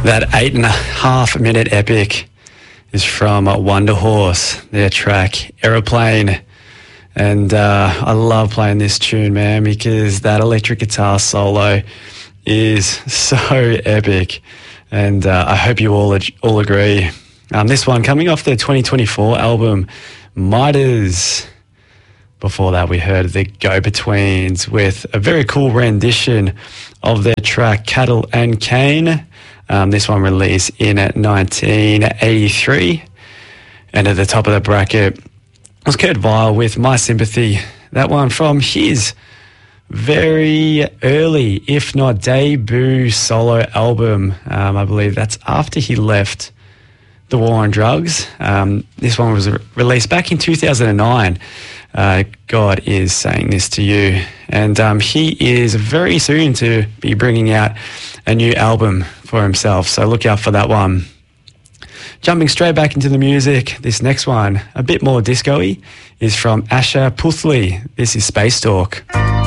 That 8.5-minute epic is from Wonder Horse, their track Aeroplane. And I love playing this tune, man, because that electric guitar solo is so epic. And I hope you all agree. This one coming off their 2024 album, Midas. Before that, we heard the Go-Betweens with a very cool rendition of their track Cattle and Cane. This one released in 1983. And at the top of the bracket was Kurt Vile with My Sympathy. That one from his very early, if not debut, solo album. I believe that's after he left the War on Drugs. This one was released back in 2009. God is saying this to you. And he is very soon to be bringing out a new album for himself. So look out for that one. Jumping straight back into the music, this next one, a bit more disco-y, is from Asha Puthli. This is Space Talk.